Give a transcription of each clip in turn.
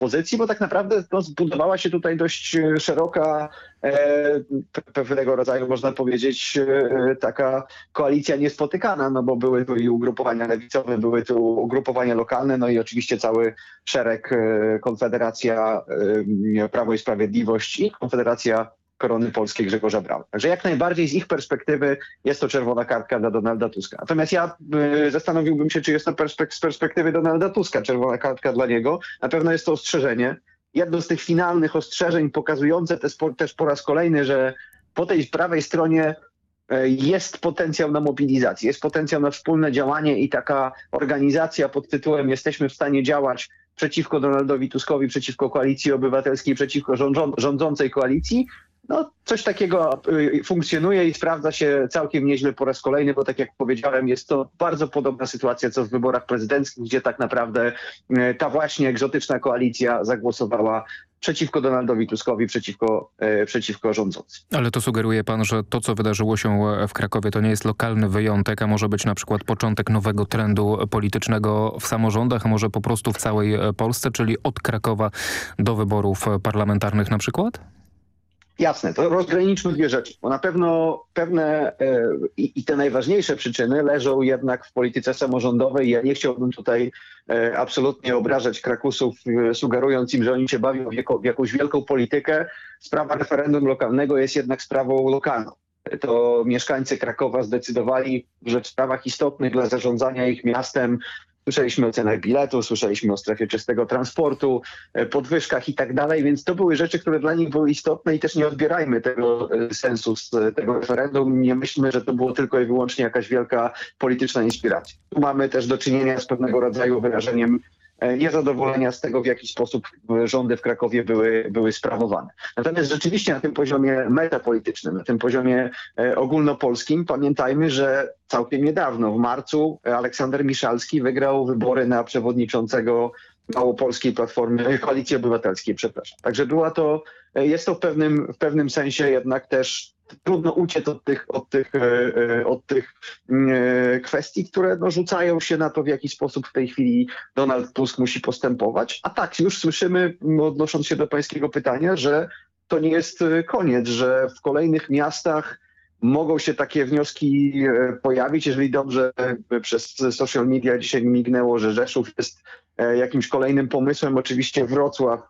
pozycji, bo tak naprawdę zbudowała się tutaj dość szeroka, pewnego rodzaju, można powiedzieć, taka koalicja niespotykana, no bo były tu i ugrupowania lewicowe, były tu ugrupowania lokalne, no i oczywiście cały szereg Konfederacja, Prawo i Sprawiedliwość i Konfederacja Korony Polskiej Grzegorza Brauna. Także jak najbardziej z ich perspektywy jest to czerwona kartka dla Donalda Tuska. Natomiast ja zastanowiłbym się, czy jest to z perspektywy Donalda Tuska czerwona kartka dla niego. Na pewno jest to ostrzeżenie. Jedno z tych finalnych ostrzeżeń pokazujące też po raz kolejny, że po tej prawej stronie jest potencjał na mobilizację, jest potencjał na wspólne działanie i taka organizacja pod tytułem "Jesteśmy w stanie działać przeciwko Donaldowi Tuskowi, przeciwko Koalicji Obywatelskiej, przeciwko rządzącej koalicji". No, coś takiego funkcjonuje i sprawdza się całkiem nieźle po raz kolejny, bo tak jak powiedziałem, jest to bardzo podobna sytuacja co w wyborach prezydenckich, gdzie tak naprawdę ta właśnie egzotyczna koalicja zagłosowała przeciwko Donaldowi Tuskowi, przeciwko rządzącym. Ale to sugeruje pan, że to, co wydarzyło się w Krakowie, to nie jest lokalny wyjątek, a może być na przykład początek nowego trendu politycznego w samorządach, a może po prostu w całej Polsce, czyli od Krakowa do wyborów parlamentarnych na przykład? Jasne, to rozgraniczmy dwie rzeczy, bo na pewno pewne i te najważniejsze przyczyny leżą jednak w polityce samorządowej. Ja nie chciałbym tutaj absolutnie obrażać Krakusów, sugerując im, że oni się bawią w jakąś wielką politykę. Sprawa referendum lokalnego jest jednak sprawą lokalną. To mieszkańcy Krakowa zdecydowali, że w sprawach istotnych dla zarządzania ich miastem, słyszeliśmy o cenach biletu, słyszeliśmy o strefie czystego transportu, podwyżkach i tak dalej, więc to były rzeczy, które dla nich były istotne i też nie odbierajmy tego sensu z tego referendum. Nie myślmy, że to było tylko i wyłącznie jakaś wielka polityczna inspiracja. Tu mamy też do czynienia z pewnego rodzaju wyrażeniem niezadowolenia z tego, w jaki sposób rządy w Krakowie były sprawowane. Natomiast rzeczywiście na tym poziomie metapolitycznym, na tym poziomie ogólnopolskim pamiętajmy, że całkiem niedawno, w marcu, Aleksander Miszalski wygrał wybory na przewodniczącego Małopolskiej Platformy, Koalicji Obywatelskiej, przepraszam. Także jest to w pewnym sensie jednak też trudno uciec od tych kwestii, które rzucają się na to, w jaki sposób w tej chwili Donald Tusk musi postępować. A tak, już słyszymy, odnosząc się do pańskiego pytania, że to nie jest koniec, że w kolejnych miastach mogą się takie wnioski pojawić. Jeżeli dobrze przez social media dzisiaj mignęło, że Rzeszów jest jakimś kolejnym pomysłem, oczywiście Wrocław.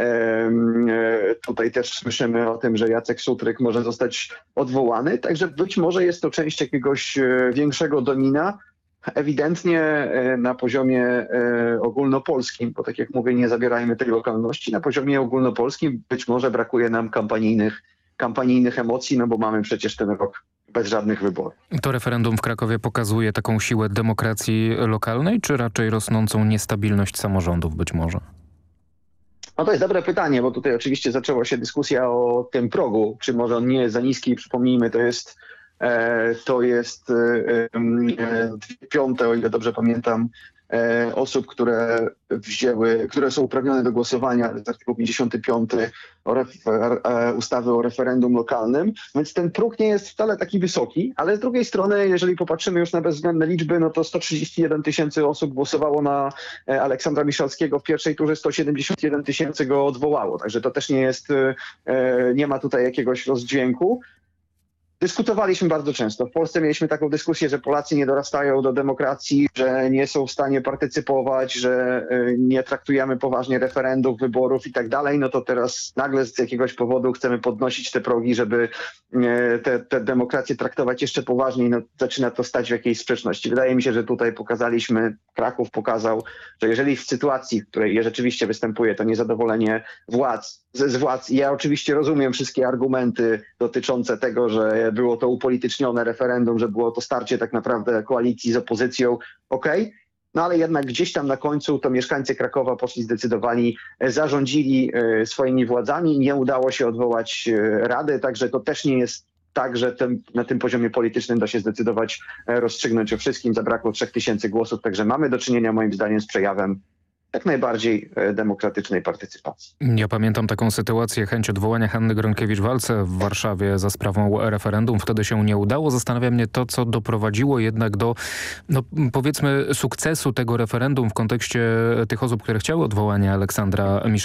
Tutaj też słyszymy o tym, że Jacek Sutryk może zostać odwołany, także być może jest to część jakiegoś większego domina. Ewidentnie na poziomie ogólnopolskim, bo tak jak mówię, nie zabierajmy tej lokalności, na poziomie ogólnopolskim być może brakuje nam kampanijnych emocji, no bo mamy przecież ten rok bez żadnych wyborów. To referendum w Krakowie pokazuje taką siłę demokracji lokalnej, czy raczej rosnącą niestabilność samorządów być może? No to jest dobre pytanie, bo tutaj oczywiście zaczęła się dyskusja o tym progu, czy może on nie jest za niski. Przypomnijmy, to jest 2/5, o ile dobrze pamiętam, osób, które są uprawnione do głosowania z artykułu 55 ustawy o referendum lokalnym, więc ten próg nie jest wcale taki wysoki, ale z drugiej strony, jeżeli popatrzymy już na bezwzględne liczby, no to 131 000 osób głosowało na Aleksandra Miszalskiego w pierwszej turze, 171 000 go odwołało, także to też nie ma tutaj jakiegoś rozdźwięku. Dyskutowaliśmy bardzo często. W Polsce mieliśmy taką dyskusję, że Polacy nie dorastają do demokracji, że nie są w stanie partycypować, że nie traktujemy poważnie referendów, wyborów i tak dalej. No to teraz nagle z jakiegoś powodu chcemy podnosić te progi, żeby te demokracje traktować jeszcze poważniej. No, zaczyna to stać w jakiejś sprzeczności. Wydaje mi się, że tutaj Kraków pokazał, że jeżeli w sytuacji, w której rzeczywiście występuje to niezadowolenie z władz, i ja oczywiście rozumiem wszystkie argumenty dotyczące tego, że było to upolitycznione referendum, że było to starcie tak naprawdę koalicji z opozycją, okej. No ale jednak gdzieś tam na końcu to mieszkańcy Krakowa poszli zdecydowani, zarządzili swoimi władzami, nie udało się odwołać rady, także to też nie jest tak, że na tym poziomie politycznym da się zdecydować, rozstrzygnąć o wszystkim. Zabrakło 3000 głosów, także mamy do czynienia moim zdaniem z przejawem jak najbardziej demokratycznej partycypacji. Ja pamiętam taką sytuację, chęć odwołania Hanny Gronkiewicz-Waltz w Warszawie za sprawą referendum. Wtedy się nie udało. Zastanawia mnie to, co doprowadziło jednak do, powiedzmy, sukcesu tego referendum w kontekście tych osób, które chciały odwołania Aleksandra Miszalskiego.